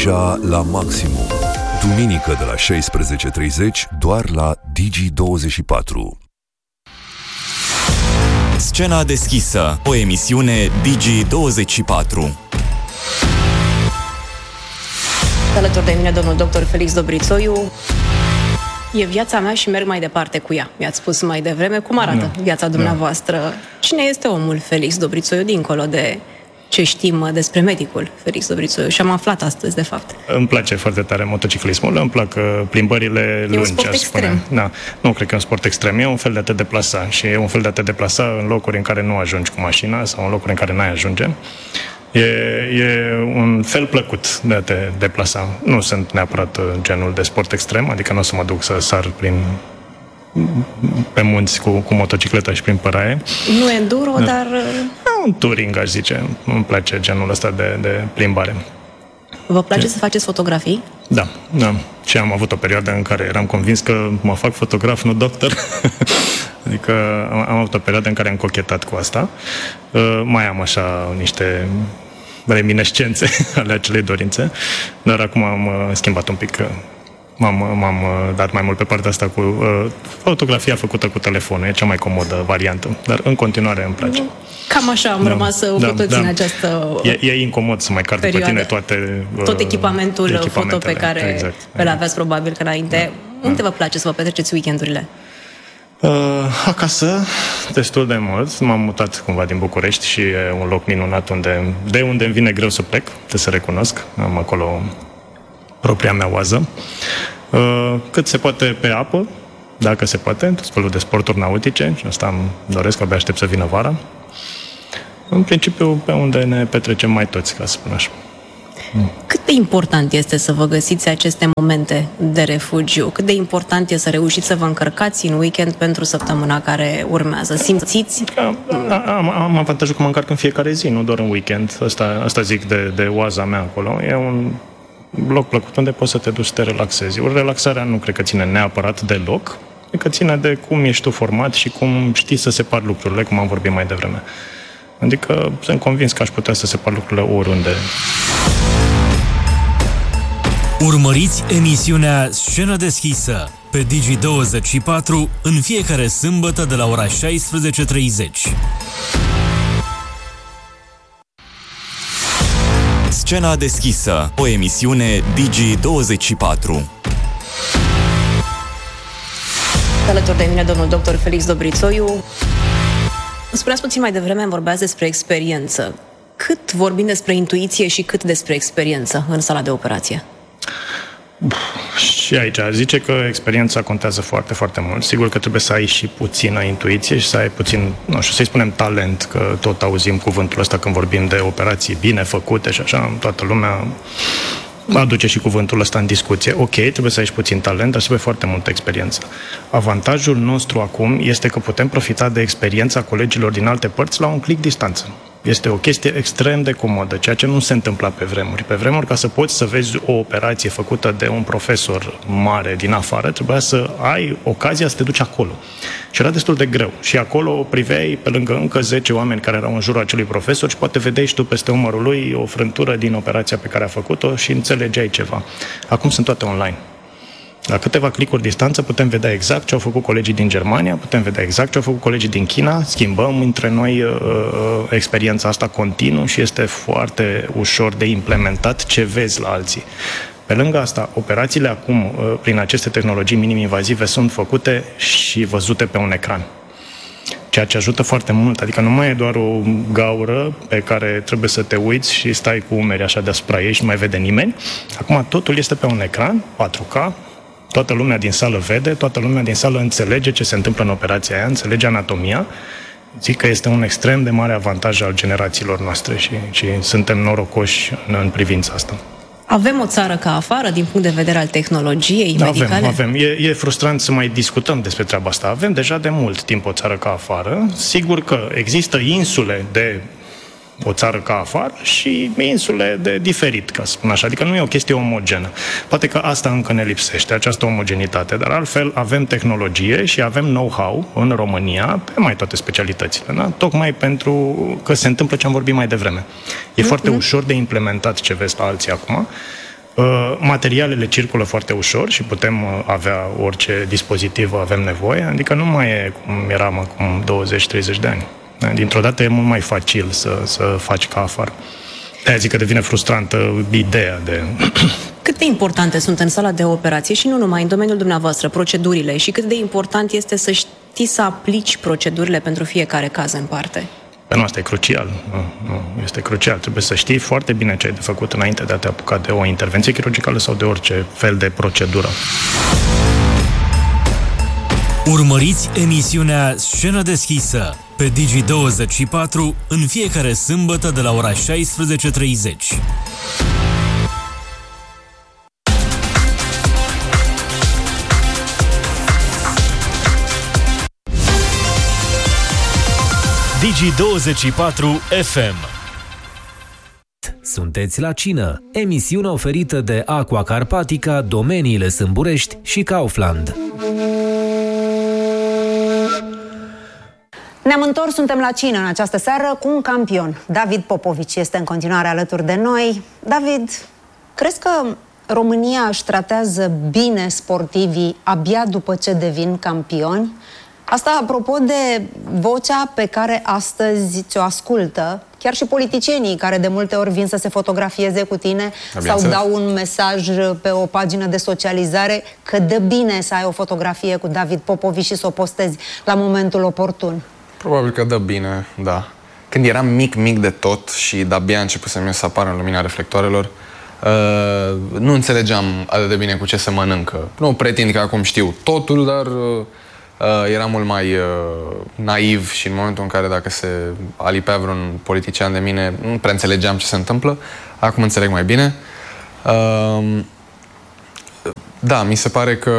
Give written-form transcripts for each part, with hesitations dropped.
Deja la maximum. Duminică de la 16:30 doar la Digi24. Scena deschisă, o emisiune Digi24. Alături de mine domnul dr. Felix Dobrițoiu. E viața mea și merg mai departe cu ea. Mi-ați spus mai devreme cum arată viața dumneavoastră. Cine este omul Felix Dobrițoiu dincolo de ce știm despre medicul Felix Dobrițoiu? Și am aflat astăzi, de fapt. Îmi place foarte tare motociclismul, îmi plac plimbările lungi. E un sport extrem. Da, nu cred că e un sport extrem, e un fel de a te deplasa. Și e un fel de a te deplasa în locuri în care nu ajungi cu mașina sau în locuri în care n-ai ajunge. E un fel plăcut de a te deplasa. Nu sunt neapărat genul de sport extrem, adică nu o să mă duc să sar pe munți cu motocicleta și prin păraie. Nu enduro, dar... Un touring, aș zice. Îmi place genul ăsta de plimbare. Vă place să faceți fotografii? Da. Și am avut o perioadă în care eram convins că mă fac fotograf, nu doctor. Adică am avut o perioadă în care am cochetat cu asta. Mai am așa niște reminiscențe ale acelei dorințe, dar acum am schimbat un pic. M-am dat mai mult pe partea asta cu fotografia făcută cu telefonul. E cea mai comodă variantă, dar în continuare îmi place. Cam așa am rămas cu toți în această E incomod să mai car după tine tot echipamentul foto pe care îl aveați probabil că înainte. Unde vă place să vă petreceți weekendurile? Acasă, destul de mult. M-am mutat cumva din București și e un loc minunat de unde îmi vine greu să plec, trebuie să recunosc. Am acolo propria mea oază. Cât se poate pe apă, dacă se poate, tot felul de sporturi nautice, și asta îmi doresc, abia aștept să vină vara. În principiu, pe unde ne petrecem mai toți, ca să spun așa. Cât de important este să vă găsiți aceste momente de refugiu? Cât de important este să reușiți să vă încărcați în weekend pentru săptămâna care urmează? Simțiți? Am avantajul că mă încarc în fiecare zi, nu doar în weekend. Asta zic de oaza mea acolo. E un loc plăcut unde poți să te duci să te relaxezi. Relaxarea nu cred că ține neapărat de loc, e că ține de cum ești tu format și cum știi să separi lucrurile, cum am vorbit mai devreme. Adică sunt convins că aș putea să separ lucrurile oriunde. Urmăriți emisiunea Scenă deschisă pe Digi24 în fiecare sâmbătă de la ora 16:30. Scena deschisă, o emisiune Digi24. Alături de mine domnul dr. Felix Dobrițoiu. Spuneați puțin mai devreme, vorbeați despre experiență. Cât vorbim despre intuiție și cât despre experiență în sala de operație? Și aici zice că experiența contează foarte, foarte mult. Sigur că trebuie să ai și puțină intuiție și să ai puțin, nu știu, să-i spunem talent, că tot auzim cuvântul ăsta când vorbim de operații bine făcute și așa, toată lumea aduce și cuvântul ăsta în discuție. Ok, trebuie să ai și puțin talent, dar trebuie foarte multă experiență. Avantajul nostru acum este că putem profita de experiența colegilor din alte părți la un click distanță. Este o chestie extrem de comodă, ceea ce nu se întâmpla pe vremuri. Pe vremuri, ca să poți să vezi o operație făcută de un profesor mare din afară, trebuia să ai ocazia să te duci acolo. Și era destul de greu. Și acolo priveai pe lângă încă 10 oameni care erau în jurul acelui profesor și poate vedeai și tu peste umărul lui o frântură din operația pe care a făcut-o și înțelegeai ceva. Acum sunt toate online. La câteva clicuri distanță putem vedea exact ce au făcut colegii din Germania, putem vedea exact ce au făcut colegii din China, schimbăm între noi experiența asta continuu și este foarte ușor de implementat ce vezi la alții. Pe lângă asta, operațiile acum, prin aceste tehnologii minim-invazive, sunt făcute și văzute pe un ecran. Ceea ce ajută foarte mult, adică nu mai e doar o gaură pe care trebuie să te uiți și stai cu umeri așa deasupra ei și nu mai vede nimeni. Acum totul este pe un ecran, 4K, toată lumea din sală vede, toată lumea din sală înțelege ce se întâmplă în operația aia, înțelege anatomia. Zic că este un extrem de mare avantaj al generațiilor noastre și suntem norocoși în privința asta. Avem o țară ca afară din punct de vedere al tehnologiei medicale? Avem. E frustrant să mai discutăm despre treaba asta. Avem deja de mult timp o țară ca afară. Sigur că există insule de o țară ca afară și insule de diferit, ca să spun așa. Adică nu e o chestie omogenă. Poate că asta încă ne lipsește, această omogenitate, dar altfel avem tehnologie și avem know-how în România pe mai toate specialitățile, da? Tocmai pentru că se întâmplă ce am vorbit mai devreme. E foarte ușor de implementat ce vezi la alții acum. Materialele circulă foarte ușor și putem avea orice dispozitiv avem nevoie, adică nu mai e cum eram acum 20-30 de ani. Dintr-o dată e mult mai facil să faci ca afară. De-aia zic că devine frustrantă ideea de... Cât de importante sunt în sala de operație și nu numai în domeniul dumneavoastră, procedurile, și cât de important este să știi să aplici procedurile pentru fiecare caz în parte? Nu, asta e crucial. Nu, este crucial. Trebuie să știi foarte bine ce ai de făcut înainte de a te apuca de o intervenție chirurgicală sau de orice fel de procedură. Urmăriți emisiunea Scenă deschisă pe Digi24 în fiecare sâmbătă de la ora 16:30. Digi24 FM. Sunteți la cină, emisiune oferită de Aqua Carpatica, Domeniile Sâmburești și Kaufland. Ne-am întors, suntem la cină în această seară cu un campion. David Popovici este în continuare alături de noi. David, crezi că România își tratează bine sportivii abia după ce devin campioni? Asta apropo de vocea pe care astăzi ți-o ascultă chiar și politicienii care de multe ori vin să se fotografieze cu tine sau dau un mesaj pe o pagină de socializare că dă bine să ai o fotografie cu David Popovici și să o postezi la momentul oportun. Probabil că dă bine, da. Când eram mic de tot și de-abia începusem eu să apar în lumina reflectoarelor, nu înțelegeam atât de bine cu ce se mănâncă. Nu pretind că acum știu totul, dar eram mult mai naiv și în momentul în care dacă se alipea vreun politician de mine, nu prea înțelegeam ce se întâmplă. Acum înțeleg mai bine. Da, mi se pare că...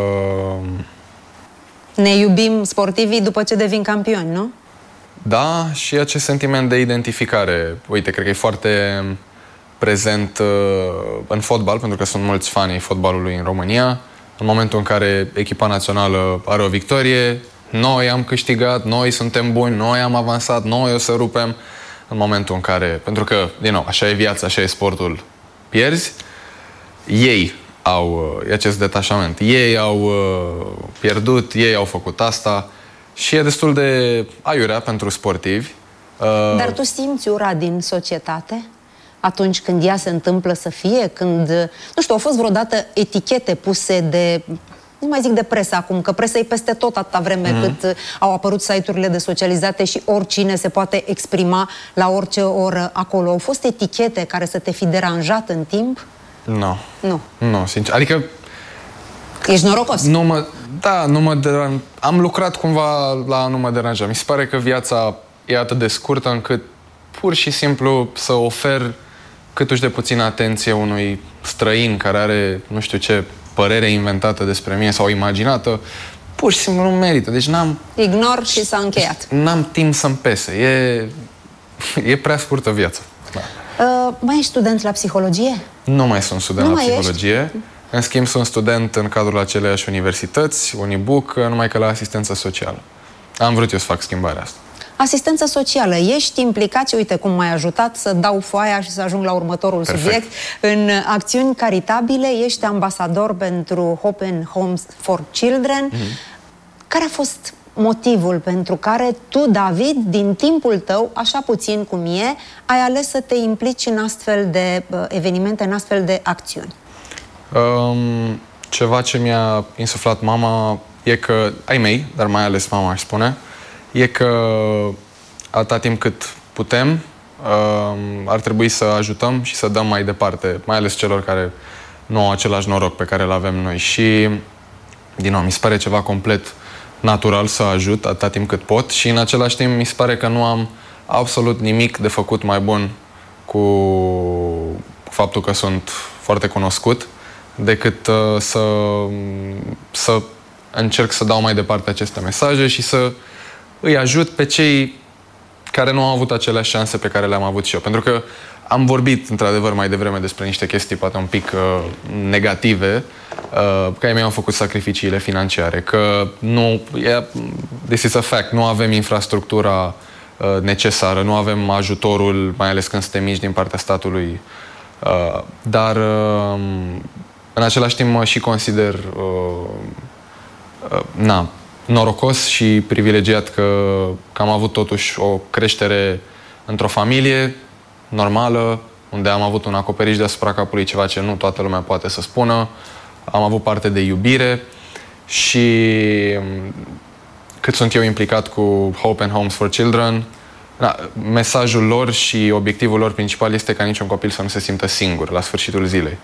Ne iubim sportivii după ce devin campioni, nu? Da, și acest sentiment de identificare. Uite, cred că e foarte prezent în fotbal, pentru că sunt mulți fani ai fotbalului în România. În momentul în care echipa națională are o victorie, noi am câștigat, noi suntem buni, noi am avansat, noi o să rupem. În momentul în care, pentru că, din nou, așa e viața, așa e sportul, pierzi, ei au acest detașament. Ei au pierdut, ei au făcut asta și e destul de aiurea pentru sportivi. Dar tu simți ura din societate? Atunci când ea se întâmplă să fie, când, nu știu, au fost vreodată etichete puse de, nu mai zic de presă acum, că presa e peste tot atâta vreme cât au apărut site-urile de socializate și oricine se poate exprima la orice oră acolo. Au fost etichete care să te fi deranjat în timp? Nu. Nu. Nu, sincer. Adică... Ești norocos. Nu mă deranj. Am lucrat cumva la a nu mă deranja. Mi se pare că viața e atât de scurtă încât pur și simplu să ofer câtuși de puțină atenție unui străin care are nu știu ce părere inventată despre mine sau imaginată, pur și simplu nu merită. Deci n-am... Ignor și s-a încheiat. N-am timp să-mi pese. E prea scurtă viața. Da. Mai ești student la psihologie? Nu mai sunt student la psihologie. În schimb, sunt student în cadrul aceleiași universități, Unibuc, numai că la asistență socială. Am vrut eu să fac schimbarea asta. Asistență socială. Ești implicat și uite cum m-ai ajutat să dau foaia și să ajung la următorul subiect. În acțiuni caritabile ești ambasador pentru Open Homes for Children. Care a fost motivul pentru care tu, David, din timpul tău, așa puțin cum e, ai ales să te implici în astfel de evenimente, în astfel de acțiuni? Ceva ce mi-a insuflat mama e că, ai mei, dar mai ales mama aș spune, e că atâta timp cât putem, ar trebui să ajutăm și să dăm mai departe, mai ales celor care nu au același noroc pe care îl avem noi. Și, din nou, mi se pare ceva complet natural să ajut atâta timp cât pot și, în același timp, mi se pare că nu am absolut nimic de făcut mai bun cu faptul că sunt foarte cunoscut decât să încerc să dau mai departe aceste mesaje și să îi ajut pe cei care nu au avut aceleași șanse pe care le-am avut și eu. Pentru că am vorbit, într-adevăr, mai devreme despre niște chestii poate un pic negative, că ai mei au făcut sacrificiile financiare, că nu, this is a fact, nu avem infrastructura necesară, nu avem ajutorul, mai ales când suntem mici, din partea statului Dar în același timp mă și consider norocos și privilegiat că am avut totuși o creștere într-o familie normală, unde am avut un acoperiș deasupra capului, ceva ce nu toată lumea poate să spună. Am avut parte de iubire și cât sunt eu implicat cu Hope and Homes for Children, mesajul lor și obiectivul lor principal este ca niciun copil să nu se simtă singur la sfârșitul zilei.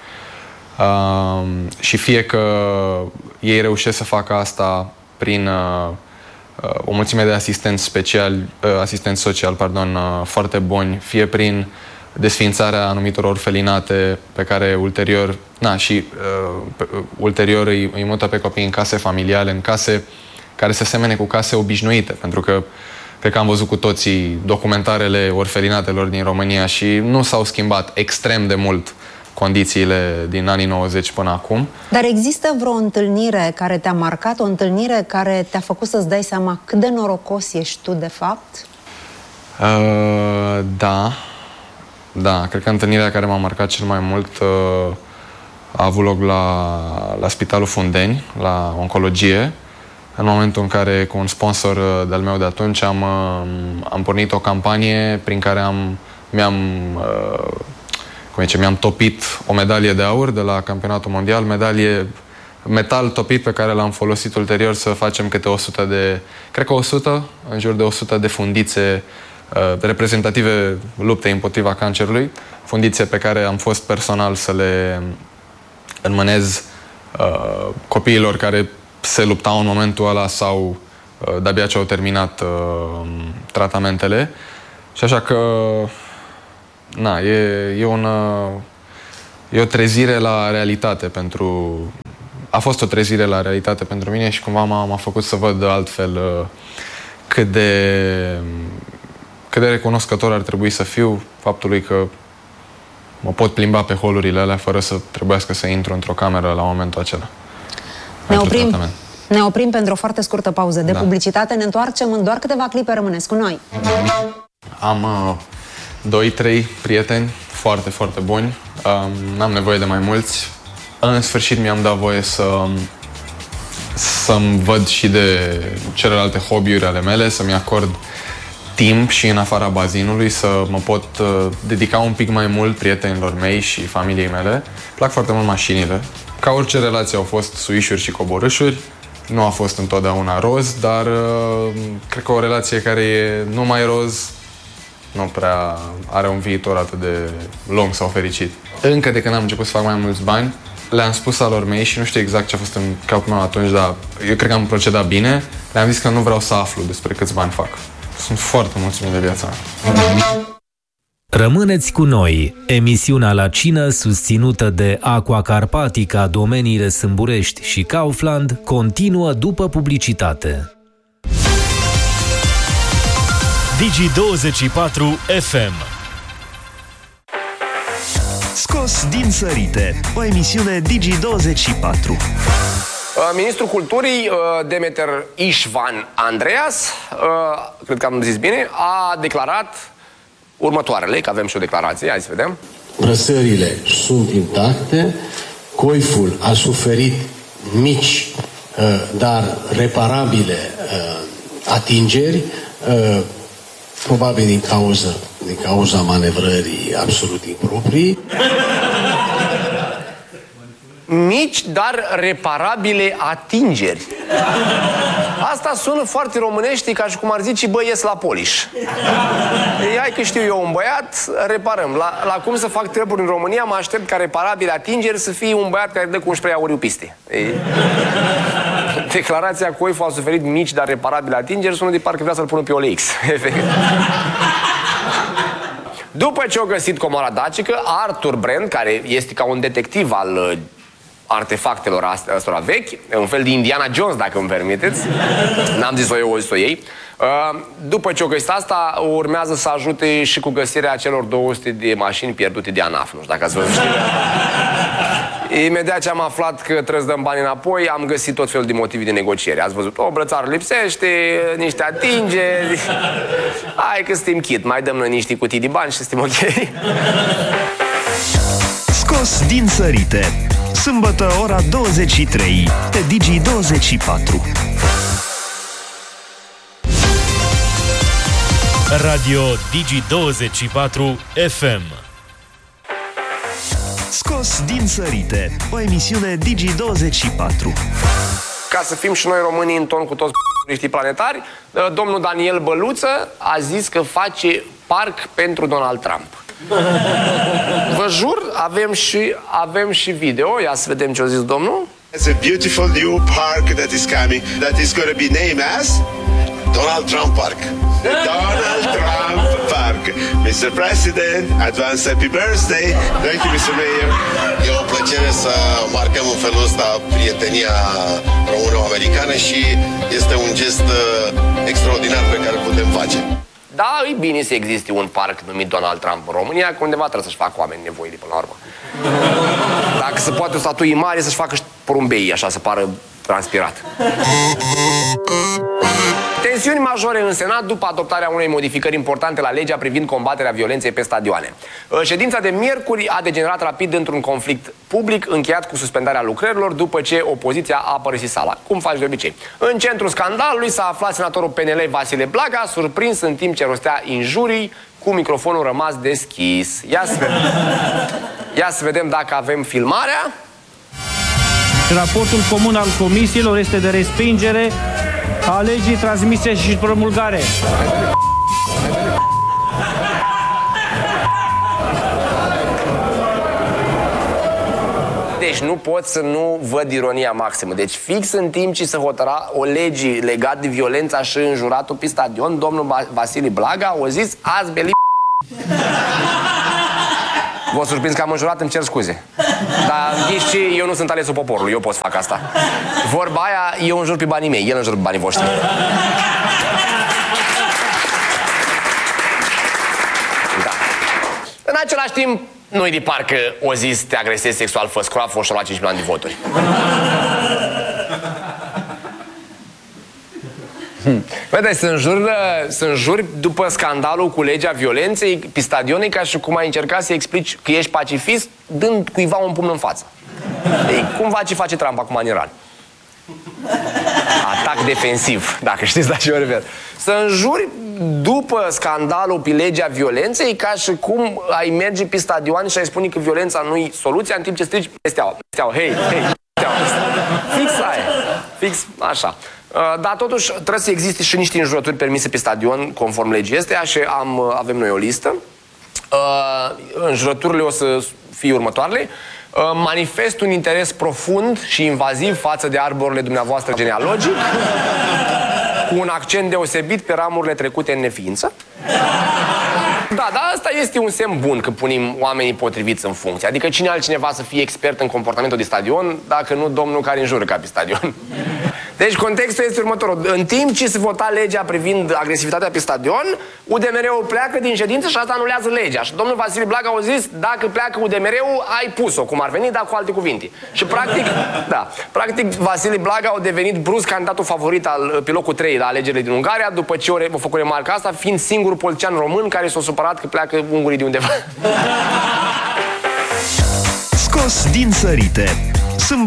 Și fie că ei reușesc să facă asta prin o mulțime de asistenți sociali, foarte buni, fie prin desființarea anumitor orfelinate pe care ulterior îi mută pe copii în case familiale, în case care se semene cu case obișnuite, pentru că cred că am văzut cu toții documentarele orfelinatelor din România și nu s-au schimbat extrem de mult condițiile din anii 90 până acum. Dar există vreo întâlnire care te-a marcat, o întâlnire care te-a făcut să-ți dai seama cât de norocos ești tu, de fapt? Da, cred că întâlnirea care m-a marcat cel mai mult a avut loc la Spitalul Fundeni, la oncologie, în momentul în care, cu un sponsor de-al meu de atunci, am pornit o campanie prin care mi-am topit o medalie de aur de la campionatul mondial, metal topit pe care l-am folosit ulterior să facem câte 100 de, cred că 100, în jur de 100 de fundițe reprezentative luptei împotriva cancerului, fundițe pe care am fost personal să le înmânez copiilor care se luptau în momentul ăla sau de-abia ce au terminat tratamentele. Și așa că e o trezire la realitate a fost o trezire la realitate pentru mine și cumva m-a făcut să văd altfel cât de recunoscător ar trebui să fiu faptului că mă pot plimba pe holurile alea fără să trebuiască să intru într-o cameră la momentul acela. Ne oprim pentru o foarte scurtă pauză de publicitate. Ne întoarcem în doar câteva clipe. Rămâneți cu noi. Am 2-3 prieteni foarte, foarte buni. N-am nevoie de mai mulți. În sfârșit mi-am dat voie să-mi văd și de celelalte hobby-uri ale mele, să-mi acord timp și în afara bazinului, să mă pot dedica un pic mai mult prietenilor mei și familiei mele. Plac foarte mult mașinile. Ca orice relație au fost suișuri și coborâșuri. Nu a fost întotdeauna roz, dar cred că o relație care e numai roz nu prea are un viitor atât de lung sau fericit. Încă de când am început să fac mai mulți bani, le-am spus alor mei și nu știu exact ce a fost în capul meu atunci, dar eu cred că am procedat bine. Le-am zis că nu vreau să aflu despre câți bani fac. Sunt foarte mulțumit de viața mea. Rămâneți cu noi. Emisiunea La Cină, susținută de Aqua Carpatica, domeniile Sâmburești și Kaufland, continuă după publicitate. Digi24 FM. Scos din sărite, o emisiune Digi24. Ministrul Culturii, Demeter Ișvan Andreas, cred că am zis bine, a declarat următoarele, că avem și o declarație, hai să vedem. Brăsările sunt intacte, coiful a suferit mici, dar reparabile atingeri, probabil din cauza manevrării absolut improprii. Mici, dar reparabile atingeri. Asta sună foarte românește, ca și cum ar zice, bă, ies la poliș. Hai că știu eu un băiat, reparăm. La cum să fac treburi în România, mă aștept ca reparabile atingeri să fie un băiat care dă cu un spray auriu piste. Declarația coiful a suferit mici, dar reparabile atingeri sună de parcă vrea să-l pună pe OLX. După ce au găsit comoara dacică, Arthur Brand, care este ca un detectiv al artefactelor astea vechi, un fel de Indiana Jones, dacă îmi permiteți. N-am zis-o eu, o zis-o ei. După ce o găsit asta, urmează să ajute și cu găsirea celor 200 de mașini pierdute de ANAF. Nu știu dacă ați văzut. Imediat ce am aflat că trebuie să dăm bani înapoi, am găsit tot felul de motive de negociere. Ați văzut, o brățară lipsește, niște atingeri. Hai că suntem chit, mai dăm noi niște cutii de bani și suntem ok. Scos din sărite. Sâmbătă, ora 23, pe Digi24. Radio Digi24 FM. Scos din sărite. O emisiune Digi24. Ca să fim și noi românii în ton cu toți turiștii planetari, domnul Daniel Băluță a zis că face parc pentru Donald Trump. Vă jur, avem și video. Ia să vedem ce a zis domnul. It's a beautiful new park that is coming, that is going to be named as Donald Trump Park. Donald Trump Park. Mr. President, advance happy birthday. Thank you, Mr. Mayor. E o plăcere să marcăm în felul ăsta prietenia româno-americană și este un gest extraordinar pe care îl putem face. Da, e bine să existe un parc numit Donald Trump în România, că undeva trebuie să-și facă oameni nevoie până la urmă. Dacă se poate o statuie mare, să-și facă și porumbei, așa, să pară transpirat. Tensiuni majore în Senat după adoptarea unei modificări importante la legea privind combaterea violenței pe stadioane. Ședința de miercuri a degenerat rapid într-un conflict public încheiat cu suspendarea lucrărilor după ce opoziția a părăsit sala, cum faci de obicei. În centrul scandalului s-a aflat senatorul PNL Vasile Blaga, surprins în timp ce rostea injurii cu microfonul rămas deschis. Ia să vedem dacă avem filmarea. Raportul comun al comisiilor este de respingere a legii transmise și promulgare. Deci nu pot să nu văd ironia maximă. Deci fix în timp ce se hotăra o lege legată de violența și înjuratul pe stadion, domnul Vasile Blaga a zis azi beli. V-o surprins că am înjurat, îmi cer scuze. Dar știți ce? Eu nu sunt alesul poporului, eu pot să fac asta. Vorba aia, eu înjur pe banii mei, el înjur pe banii voștri. Da. În același timp, nu-i de parcă o zis te agresezi sexual, fă scroafă și-o lua 5 milioane de voturi. Vedeți, să înjuri după scandalul cu legea violenței pe stadion, ca și cum ai încercat să explici că ești pacifist dând cuiva un pumn în față. Ei, cumva ce face Trump acum în Iran. Atac defensiv, dacă știți la ce mă refer. Să înjuri după scandalul pe legea violenței, ca și cum ai merge pe stadion și ai spune că violența nu-i soluția, în timp ce strici pe Steaua. Hei, Steaua. Fix aia. Fix așa. Dar totuși trebuie să existe și niște înjurături permise pe stadion conform legii astea și avem noi o listă. Înjurăturile o să fie următoarele. Manifest un interes profund și invaziv față de arborile dumneavoastră genealogic, cu un accent deosebit pe ramurile trecute în neființă. Da, dar asta este un semn bun că punem oamenii potriviți în funcție. Adică cine altcineva să fie expert în comportamentul de stadion, dacă nu domnul care înjură ca pe stadion. Deci contextul este următorul. În timp ce se vota legea privind agresivitatea pe stadion, UDMR-ul pleacă din ședință și asta anulează legea. Și domnul Vasile Blaga a zis, dacă pleacă UDMR-ul, ai pus-o, cum ar veni, dar cu alte cuvinte. Și practic Vasile Blaga a devenit brusc candidatul favorit pe locul 3 la alegerile din Ungaria, după ce a făcut remarca asta, fiind singurul politician român care s-a supărat că pleacă ungurii de undeva. Scos din sărite.